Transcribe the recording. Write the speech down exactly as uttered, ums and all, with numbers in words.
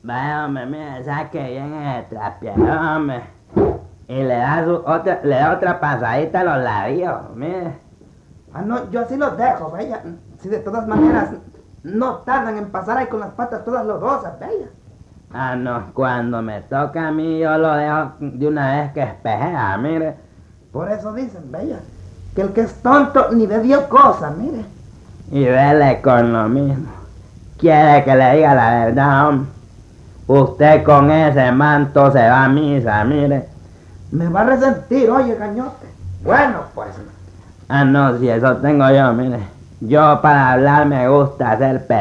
Vaya, hombre, mire, saque bien el trapeador, hombre. Y le da, su otra, le da otra pasadita a los labios, mire. Ah, no, yo así los dejo, bella. Si de todas maneras no tardan en pasar ahí con las patas todas lodosas, bella. Ah, no, cuando me toca a mí yo lo dejo de una vez que espejea, mire. Por eso dicen, bella, que el que es tonto ni de Dios cosa, mire. Y vele con lo mismo. Quiere que le diga la verdad, hombre. Usted con ese manto se va a misa, mire. Me va a resentir, oye, cañote. Bueno, pues. Ah, no, si eso tengo yo, mire. Yo para hablar me gusta hacer